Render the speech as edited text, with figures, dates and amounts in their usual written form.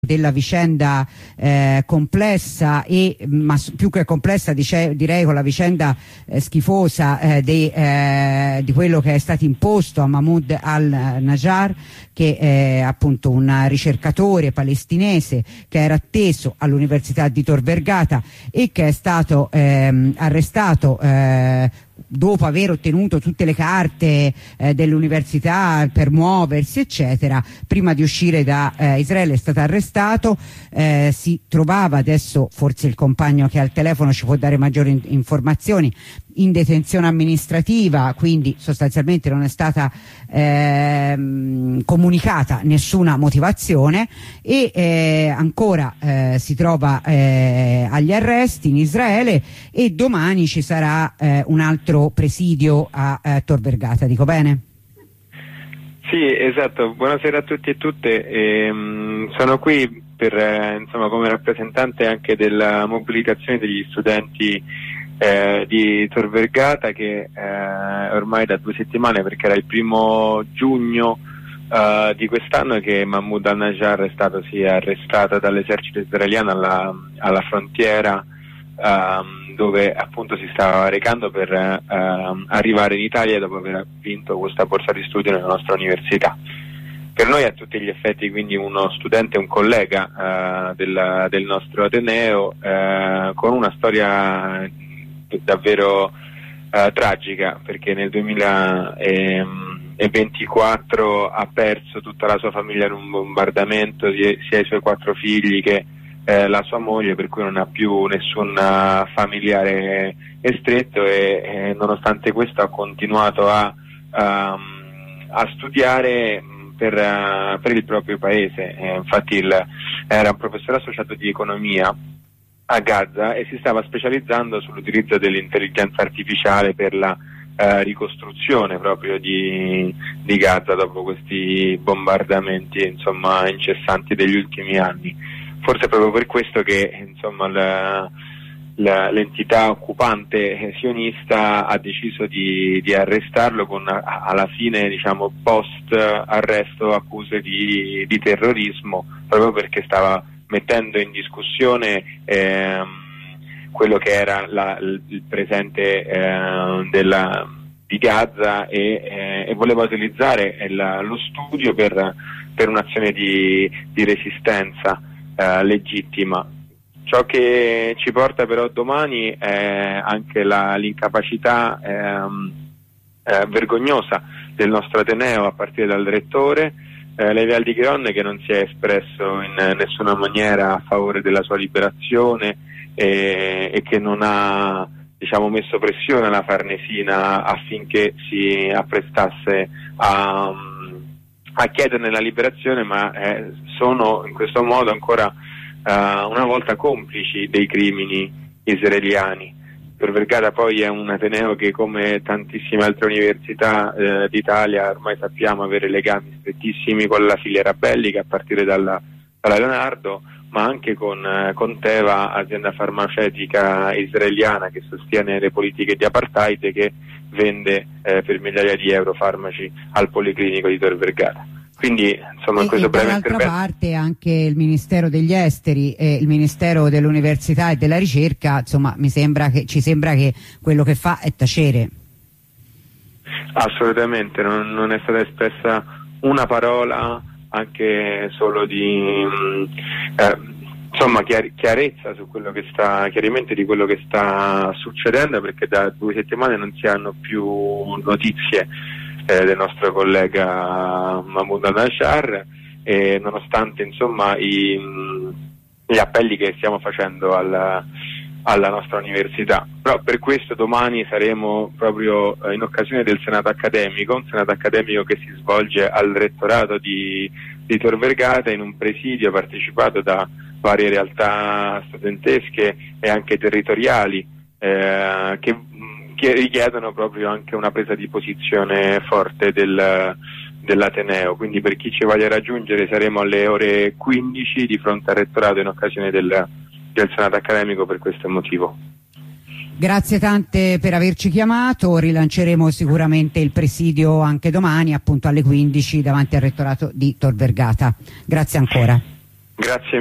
della vicenda complessa ma più che complessa direi con la vicenda schifosa di quello che è stato imposto a Mahmoud al-Najjar, che è appunto un ricercatore palestinese che era atteso all'Università di Tor Vergata e che è stato arrestato dopo aver ottenuto tutte le carte dell'università per muoversi eccetera. Prima di uscire da Israele è stato arrestato, si trovava, adesso forse il compagno che ha il telefono ci può dare maggiori informazioni, in detenzione amministrativa, quindi sostanzialmente non è stata comunicata nessuna motivazione e ancora si trova agli arresti in Israele, e domani ci sarà un altro presidio a Tor Vergata, dico bene? Sì, esatto, buonasera a tutti e tutte. Sono qui per insomma come rappresentante anche della mobilitazione degli studenti di Tor Vergata, che ormai da 2 settimane, perché era il 1° giugno di quest'anno che Mahmoud al-Najjar è stato arrestato dall'esercito israeliano alla frontiera, dove appunto si stava recando per arrivare in Italia dopo aver vinto questa borsa di studio nella nostra università. Per noi a tutti gli effetti quindi uno studente, un collega del nostro Ateneo, con una storia davvero tragica, perché nel 2024 ha perso tutta la sua famiglia in un bombardamento, sia i suoi 4 figli che la sua moglie, per cui non ha più nessun familiare estretto, e nonostante questo ha continuato a studiare per il proprio paese. Infatti era un professore associato di economia a Gaza e si stava specializzando sull'utilizzo dell'intelligenza artificiale per la ricostruzione proprio di Gaza dopo questi bombardamenti insomma incessanti degli ultimi anni. Forse proprio per questo che insomma l'entità occupante sionista ha deciso di arrestarlo con alla fine, diciamo, post arresto, accuse di terrorismo, proprio perché stava mettendo in discussione quello che era il presente di Gaza e voleva utilizzare lo studio per un'azione di resistenza legittima. Ciò che ci porta però domani è anche l'incapacità vergognosa del nostro Ateneo, a partire dal rettore Levi Aldigron, che non si è espresso in nessuna maniera a favore della sua liberazione e che non ha, diciamo, messo pressione alla Farnesina affinché si apprestasse a chiederne la liberazione, ma sono in questo modo ancora una volta complici dei crimini israeliani. Tor Vergata poi è un Ateneo che, come tantissime altre università d'Italia, ormai sappiamo avere legami strettissimi con la filiera bellica, a partire dalla Leonardo, ma anche con Teva, azienda farmaceutica israeliana che sostiene le politiche di apartheid e che vende per migliaia di euro farmaci al Policlinico di Tor Vergata. Quindi insomma in questo breve intervento, dall'altra parte anche il Ministero degli Esteri e il Ministero dell'Università e della Ricerca, insomma ci sembra che quello che fa è tacere. Assolutamente, non è stata espressa una parola anche solo di insomma chiarezza su quello che chiarimento di quello che sta succedendo, perché da 2 settimane non si hanno più notizie del nostro collega Mahmoud al-Najjar, e nonostante insomma gli appelli che stiamo facendo alla nostra università. Però per questo domani saremo proprio in occasione del Senato accademico, un Senato accademico che si svolge al rettorato di Tor Vergata, in un presidio partecipato da varie realtà studentesche e anche territoriali che richiedono proprio anche una presa di posizione forte dell'Ateneo. Quindi per chi ci voglia raggiungere saremo alle ore 15 di fronte al rettorato in occasione del Senato accademico per questo motivo. Grazie tante per averci chiamato, rilanceremo sicuramente il presidio anche domani appunto alle 15 davanti al rettorato di Tor Vergata. Grazie ancora. Grazie